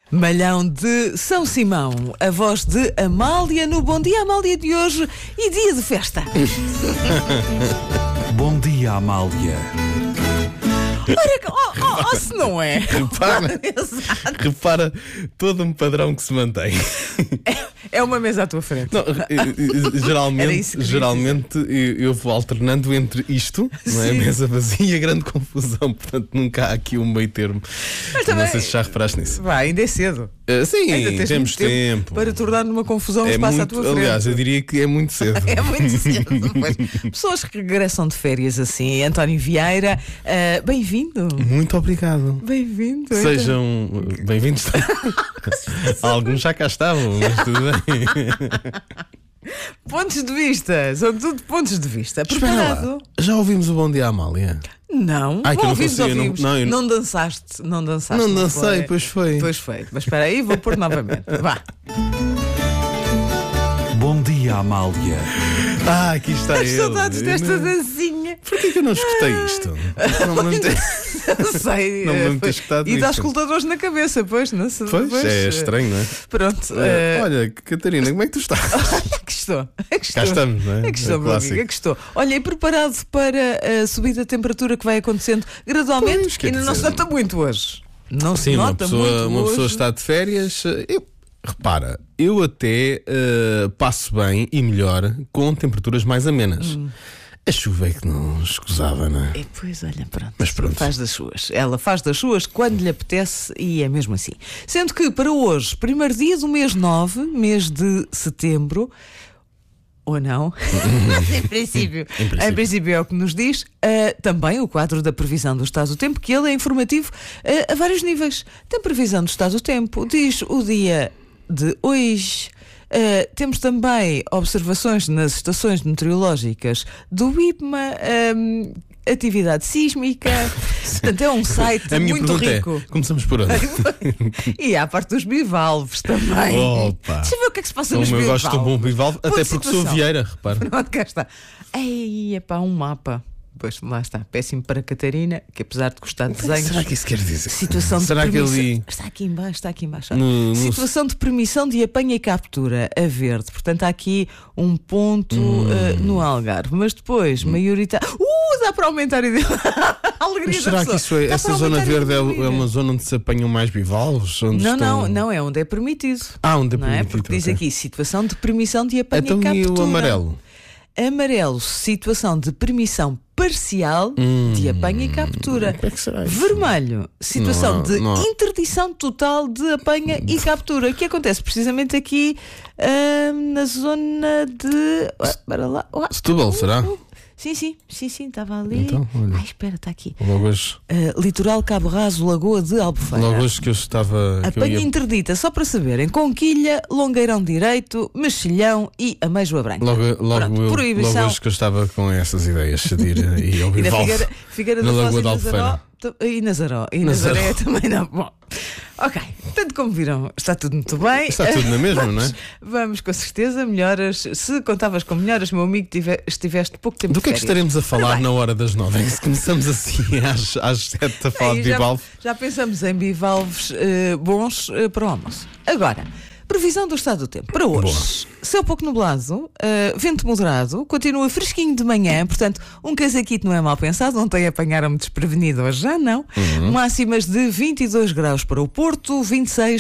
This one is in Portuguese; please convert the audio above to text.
Malhão de São Simão, a voz de Amália no Bom Dia Amália de hoje e dia de festa. Bom dia, Amália. Ora, se não é? Repara todo um padrão que se mantém. É uma mesa à tua frente. Não, geralmente eu vou alternando entre isto, não é? A mesa vazia e a grande confusão. Portanto, nunca há aqui um meio termo. Mas também, não sei se já reparaste nisso. Vai, ainda é cedo. Sim, ainda temos tempo para tornar numa confusão o espaço à tua frente. Aliás, eu diria que é muito cedo. É muito cedo. Pois. Pessoas que regressam de férias assim. António Vieira, bem-vindo. Muito obrigado. Bem-vindo. Sejam bem-vindos. Alguns já cá estavam, mas tudo bem. Pontos de vista, são tudo pontos de vista. Espera Preparado? lá. Já ouvimos o Bom Dia Amália? Não, Ai, que eu não ouvimos. consigo, Não dançaste. Não dancei, pois foi. Pois foi, mas espera aí, vou pôr novamente. Vá. Bom dia, Amália. Aqui está As ele. saudades desta dancinha. Porquê que eu não escutei isto? Não me lembro Não sei. Não me lembro de ter escutado E dá isto. escutadores na cabeça, pois, não sei. Pois, é estranho, não é? Pronto. Olha, Catarina, como é que tu estás? Aqui estou. Cá estamos, não é? Aqui estou, É meu amigo, aqui estou. Olha, e preparado para a subida da temperatura que vai acontecendo gradualmente, Pois, quer ainda não se dizer- nota muito hoje. Não se Sim, uma nota muito pessoa hoje. está de férias. Repara, eu até passo bem e melhor com temperaturas mais amenas. A chuva é que não escusava, não é? Pois, olha, pronto. Mas pronto. Faz das suas. Ela faz das suas quando lhe apetece e é mesmo assim. Sendo que para hoje, primeiro dia do mês 9, mês de setembro, ou não? Em princípio é o que nos diz. Também o quadro da previsão do estado do tempo, que ele é informativo a vários níveis. Tem previsão do estado do tempo, diz o dia de hoje. Temos também observações nas estações meteorológicas do IPMA, atividade sísmica. Portanto, é um site A minha muito pergunta rico. começamos por onde? E há a parte dos bivalves também. Opa. Deixa eu ver o que é que se passa Como nos eu bivalves. gosto de um bom bivalve, Ponto até de porque sou situação. vieira, repara. Pronto, cá está. Ei, epá, um mapa. Pois lá está, péssimo para Catarina, que apesar de gostar de desenhos. Será que isso quer dizer? Situação de Será que permissão. ali. Está aqui em baixo. No- Situação de permissão de apanha e captura a verde. Portanto, há aqui um ponto no Algarve. Mas depois, maioritário. Dá para aumentar a alegria Mas da será que pessoa. isso é, Dá essa para zona aumentar a verde é alegria. uma zona onde se apanham mais bivalves? Onde Não, é onde é permitido. Onde é Não é? permitido, Porque diz ok. aqui situação de permissão de apanha Então e captura. e o amarelo? Amarelo, situação de permissão parcial de apanha e captura. Como é que será isso? Vermelho, situação de Não. interdição total de apanha e captura, que acontece precisamente aqui na zona de. Para lá. Setúbal, será? Sim, estava ali. Então, olha. Espera, está aqui. Logo hoje, Litoral Cabo Raso, Lagoa de Albufeira. logo hoje que eu estava. Que eu Apanha ia... interdita, só para saberem, Conquilha, Longueirão Direito, Mexilhão e Ameijoa Branca. Pronto, proibição. Logo hoje que eu estava com essas ideias de ir e ao E da bivalve Figueira na da Foz Lagoa e de Albufeira. E Nazaré. E Nazaré também não. Bom, ok. Portanto, como viram, está tudo muito bem. Está tudo na mesma, não é? Vamos com certeza. Melhoras. Se contavas com melhoras, meu amigo, estiveste pouco tempo Do que é que de férias. estaremos a falar Ora bem. na hora das 9? É que se começamos assim às 7 a falar Aí de bivalve. já pensamos em bivalves bons para o almoço. Agora, previsão do estado do tempo para hoje. Boa. Céu pouco nublado, vento moderado, continua fresquinho de manhã, portanto, um casaquito não é mal pensado. Ontem apanharam-me desprevenido, hoje já não. Máximas de 22 graus para o Porto, 26